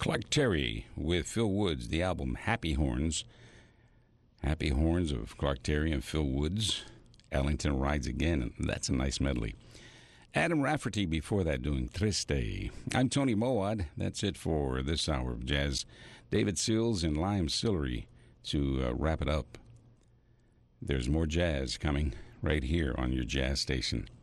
Clark Terry with Phil Woods, the album Happy Horns. Happy Horns of Clark Terry and Phil Woods. Ellington Rides Again. That's a nice medley. Adam Rafferty before that doing Triste. I'm Tony Mowat. That's it for this hour of jazz. David Sills and Lime Sillery to wrap it up. There's more jazz coming right here on your jazz station.